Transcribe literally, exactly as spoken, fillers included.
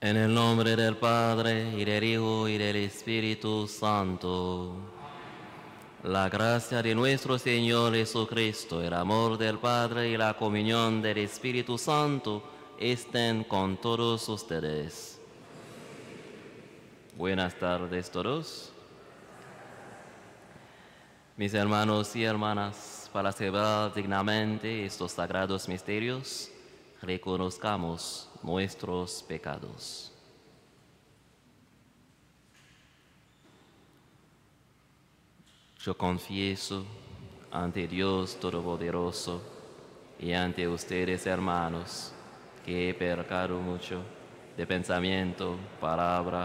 En el nombre del Padre, y del Hijo, y del Espíritu Santo. La gracia de nuestro Señor Jesucristo, el amor del Padre y la comunión del Espíritu Santo estén con todos ustedes. Buenas tardes todos. Mis hermanos y hermanas, para celebrar dignamente estos sagrados misterios, reconozcamos nuestros pecados. Yo confieso ante Dios Todopoderoso y ante ustedes, hermanos, que he pecado mucho de pensamiento, palabra